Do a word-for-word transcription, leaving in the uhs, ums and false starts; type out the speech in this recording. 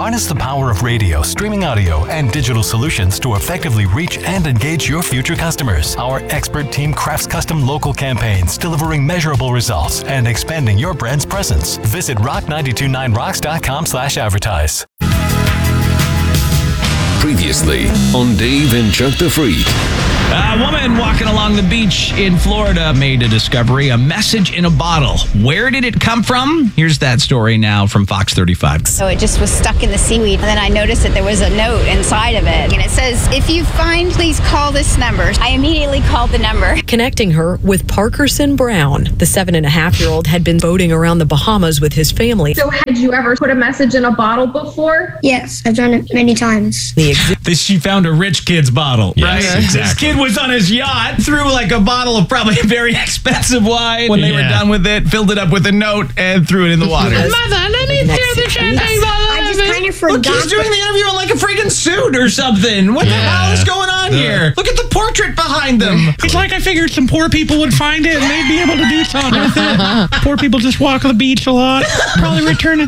Harness the power of radio, streaming audio, and digital solutions to effectively reach and engage your future customers. Our expert team crafts custom local campaigns, delivering measurable results and expanding your brand's presence. Visit rock nine two nine rocks dot com slash advertise. Previously on Dave and Chuck the Freak. A woman walking along the beach in Florida made a discovery, a message in a bottle. Where did it come from? Here's that story now from Fox thirty-five. So it just was stuck in the seaweed. And then I noticed that there was a note inside of it. And it says, if you find, please call this number. I immediately called the number. Connecting her with Parkerson Brown. The seven and a half year old had been boating around the Bahamas with his family. So had you ever put a message in a bottle before? Yes, I've done it many times. The ex- This, she found a rich kid's bottle, right? Yes, exactly. This kid was on his yacht, threw like a bottle of probably very expensive wine. When they were Yeah. done with it, filled it up with a note and threw it in the water. Mother, let me throw the champagne bottle. I just kind of Look, forgot. he's doing the interview in like a freaking suit or something. What the Yeah. hell is going on here? Look at the portrait behind them. It's like I figured some poor people would find it and they'd be able to do something with it. Poor people just walk on the beach a lot. Probably return it